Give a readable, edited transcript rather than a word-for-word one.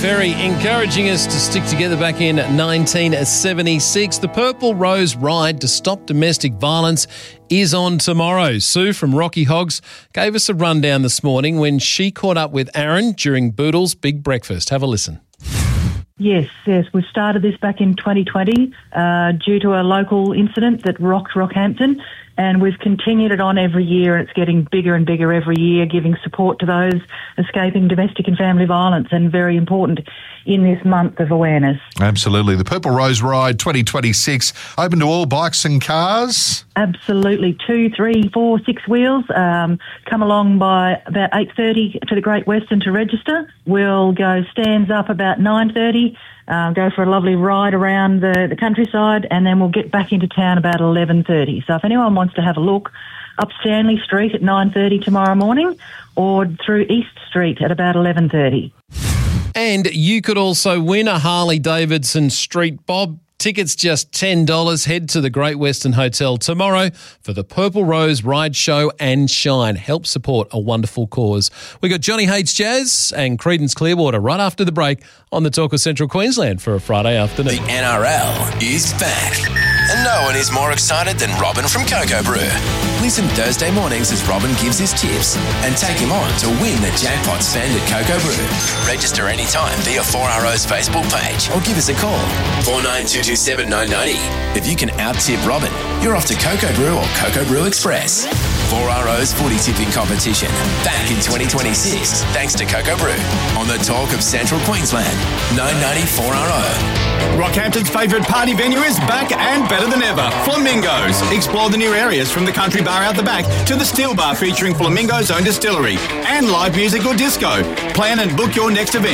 Ferry encouraging us to stick together back in 1976. The Purple Rose Ride to Stop Domestic Violence is on tomorrow. Sue from Rocky Hogs gave us a rundown this morning when she caught up with Aaron during Boodle's Big Breakfast. Have a listen. Yes. We started this back in 2020 due to a local incident that rocked Rockhampton, and we've continued it on every year, and it's getting bigger and bigger every year, giving support to those escaping domestic and family violence, and very important in this month of awareness. Absolutely. The Purple Rose Ride 2026, open to all bikes and cars? Absolutely. 2, 3, 4, 6 wheels. Come along by about 8:30 to the Great Western to register. We'll go stands up about 9:30. Go for a lovely ride around the countryside, and then we'll get back into town about 11:30. So if anyone wants to have a look, up Stanley Street at 9:30 tomorrow morning, or through East Street at about 11:30. And you could also win a Harley-Davidson Street Bob. Tickets just $10. Head to the Great Western Hotel tomorrow for the Purple Rose Ride Show and Shine. Help support a wonderful cause. We got Johnny Hates Jazz and Creedence Clearwater right after the break on the Talk of Central Queensland for a Friday afternoon. The NRL is back, and no one is more excited than Robin from Cocoa Brew. Listen Thursday mornings as Robin gives his tips and take him on to win the jackpot spend at Cocoa Brew. Register anytime via 4RO's Facebook page or give us a call, 49227990. If you can out-tip Robin, you're off to Cocoa Brew or Cocoa Brew Express. 4RO's footy tipping competition back in 2026 thanks to Cocoa Brew on the Talk of Central Queensland, 990 4RO. Rockhampton's favourite party venue is back and better than ever. Flamingos. Explore the new areas from the country bar out the back to the steel bar featuring Flamingo's own distillery and live music or disco. Plan and book your next event